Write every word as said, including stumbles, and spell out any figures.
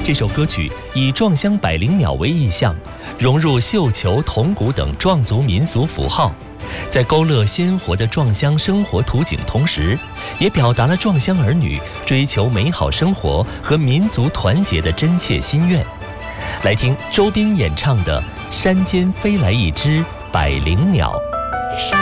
这首歌曲以撞乡百灵鸟为意象，融入绣球、铜鼓等壮族民俗符号，在勾勒鲜活的撞乡生活图景同时，也表达了撞乡儿女追求美好生活和民族团结的真切心愿。来听周斌演唱的《山间飞来一只百灵鸟》。